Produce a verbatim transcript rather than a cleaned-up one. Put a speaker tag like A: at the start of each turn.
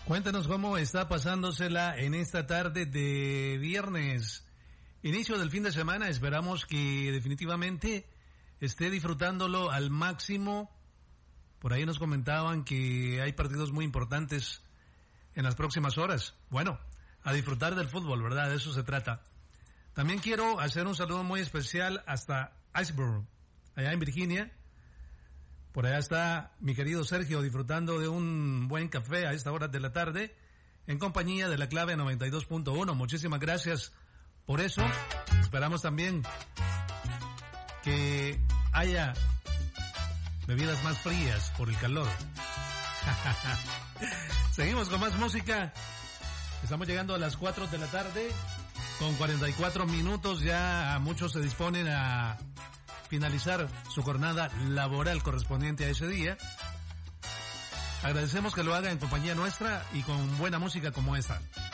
A: Cuéntanos cómo está pasándosela en esta tarde de viernes, inicio del fin de semana. Esperamos que definitivamente esté disfrutándolo al máximo. Por ahí nos comentaban que hay partidos muy importantes en las próximas horas. Bueno, a disfrutar del fútbol, ¿verdad? De eso se trata. También quiero hacer un saludo muy especial hasta Iceberg, allá en Virginia. Por allá está mi querido Sergio disfrutando de un buen café a esta hora de la tarde en compañía de La Clave noventa y dos punto uno. Muchísimas gracias por eso. Esperamos también que haya bebidas más frías por el calor. Seguimos con más música. Estamos llegando a las cuatro de la tarde con cuarenta y cuatro minutos. Ya muchos se disponen a finalizar su jornada laboral correspondiente a ese día. Agradecemos que lo haga en compañía nuestra y con buena música como esta.